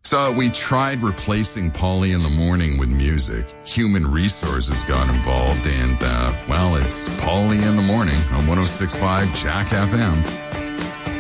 So we tried replacing Paulie in the morning with music. Human resources got involved and, it's Paulie in the morning on 106.5 Jack FM.